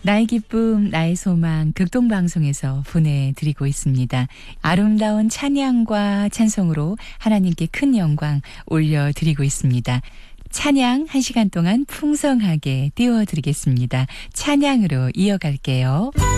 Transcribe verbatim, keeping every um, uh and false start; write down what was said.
나의 기쁨, 나의 소망, 극동방송에서 보내드리고 있습니다. 아름다운 찬양과 찬송으로 하나님께 큰 영광 올려드리고 있습니다. 찬양 한 시간 동안 풍성하게 띄워드리겠습니다. 찬양으로 이어갈게요.